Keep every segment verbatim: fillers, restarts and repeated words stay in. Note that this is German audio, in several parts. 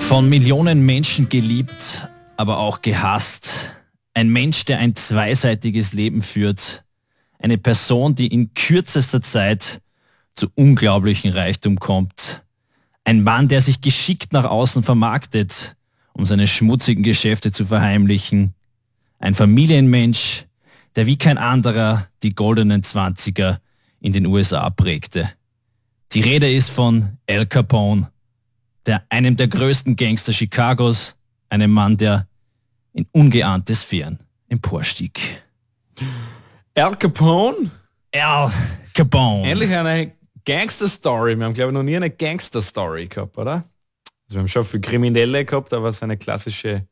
Von Millionen Menschen geliebt, aber auch gehasst. Ein Mensch, der ein zweiseitiges Leben führt. Eine Person, die in kürzester Zeit zu unglaublichem Reichtum kommt. Ein Mann, der sich geschickt nach außen vermarktet, um seine schmutzigen Geschäfte zu verheimlichen. Ein Familienmensch, der wie kein anderer die goldenen Zwanziger in den U S A prägte. Die Rede ist von Al Capone, der einem der größten Gangster Chicagos, einem Mann, der in ungeahnte Sphären emporstieg. Al Capone? Al Capone. Endlich eine Gangster-Story. Wir haben, glaube ich, noch nie eine Gangster-Story gehabt, oder? Also wir haben schon viel Kriminelle gehabt, aber so eine klassische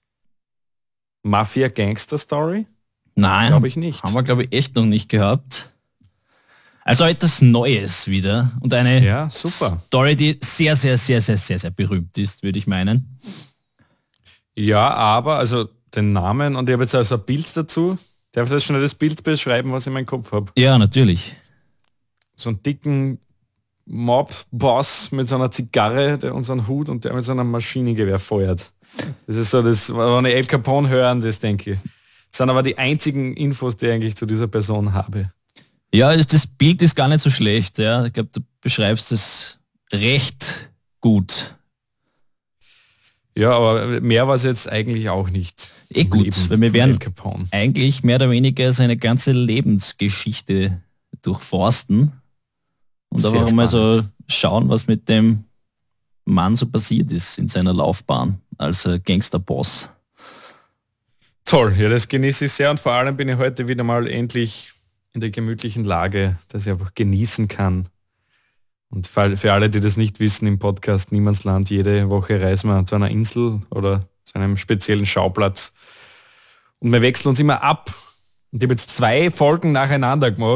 Mafia-Gangster-Story? Nein, glaube ich nicht. Haben wir, glaube ich, echt noch nicht gehabt. Also etwas Neues wieder und eine ja, super. Story, die sehr, sehr, sehr, sehr, sehr, sehr berühmt ist, würde ich meinen. Ja, aber, also den Namen und ich habe jetzt also ein Bild dazu. Darf ich das schnell das Bild beschreiben, was ich in meinem Kopf habe? Ja, natürlich. So einen dicken Mob-Boss mit so einer Zigarre der, und so einem Hut und der mit so einem Maschinengewehr feuert. Das ist so das, wenn ich Al Capone hören, das denke ich. Das sind aber die einzigen Infos, die ich eigentlich zu dieser Person habe. Ja, das Bild ist gar nicht so schlecht. Ja. Ich glaube, du beschreibst es recht gut. Ja, aber mehr war es jetzt eigentlich auch nicht. Eh gut, weil wir werden eigentlich mehr oder weniger seine ganze Lebensgeschichte durchforsten und Sehr einfach mal so spannend. schauen, was mit dem Mann so passiert ist in seiner Laufbahn als Gangsterboss. Toll, ja, das genieße ich sehr und vor allem bin ich heute wieder mal endlich in der gemütlichen Lage, dass ich einfach genießen kann. Und für alle, die das nicht wissen, im Podcast Niemandsland, jede Woche reisen wir zu einer Insel oder zu einem speziellen Schauplatz und wir wechseln uns immer ab. Und ich habe jetzt zwei Folgen nacheinander gemacht.